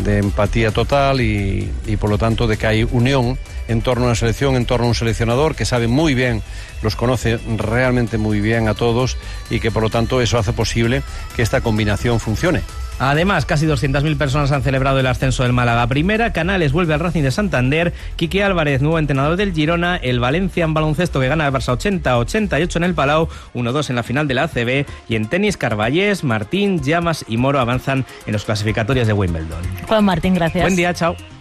de empatía total y por lo tanto de que hay unión en torno a una selección, en torno a un seleccionador que sabe muy bien, los conoce realmente muy bien a todos y que por lo tanto eso hace posible que esta combinación funcione. Además, casi 200.000 personas han celebrado el ascenso del Málaga a Primera. Canales vuelve al Racing de Santander. Quique Álvarez, nuevo entrenador del Girona. El Valencia en baloncesto que gana el Barça 80-88 en el Palau. 1-2 en la final de la ACB. Y en tenis, Carballés, Martín, Llamas y Moro avanzan en los clasificatorios de Wimbledon. Juan Martín, gracias. Buen día, chao.